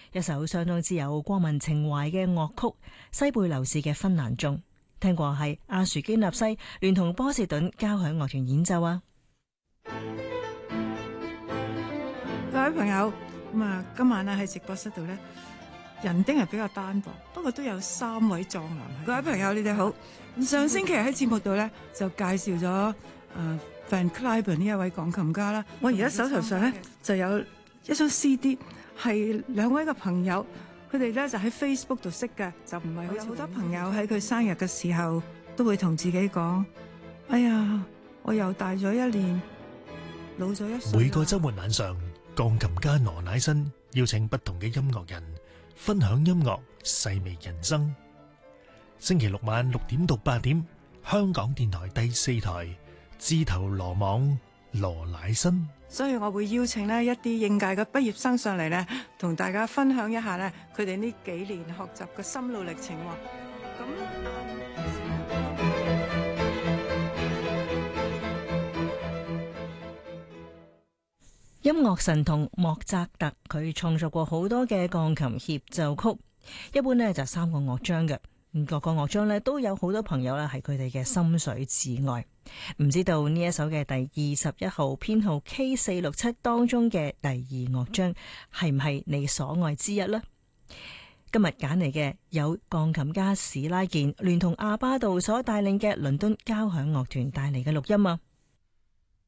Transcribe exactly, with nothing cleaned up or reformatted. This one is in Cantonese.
一首相當之有國民情懷嘅樂曲，西貝流士嘅《芬蘭頌》，聽過係阿殊基納西聯同波士頓交響樂團演奏啊！ 各位朋友，咁啊，今晚咧喺直播室度咧，人丁係比較單薄，不過都有三位壯男。各位朋友，你哋好。上星期喺節目度咧就介紹咗誒 Van Cliburn 呢一位鋼琴家啦。我而家手頭上咧就有一張 C D， 係兩位嘅朋友，佢哋咧就喺 Facebook 度識嘅，就唔係好似好多朋友喺佢生日嘅時候都會同自己講：哎呀，我又大咗一年，老咗一歲。 每個週末晚上，鋼琴家羅乃新邀請不同嘅音樂人分享音樂，細味人生。星期六晚六點到八點，香港電台第四台，自投羅網，羅乃新。 所以我會邀請呢一啲應屆嘅畢業生上嚟呢，同大家分享一下呢佢哋呢幾年學習嘅心路歷程。咁音樂神童莫扎特，佢創作過好多嘅鋼琴協奏曲，一般呢就三個樂章嘅。各個樂章咧都有好多朋友啦，係佢哋嘅心水摯愛。唔知道呢一首嘅第二十一號編號 K 四六七當中嘅第二樂章係唔係你所愛之一呢？今日揀嚟嘅有鋼琴家史拉健聯同阿巴杜所帶領嘅倫敦交響樂團帶嚟嘅錄音啊！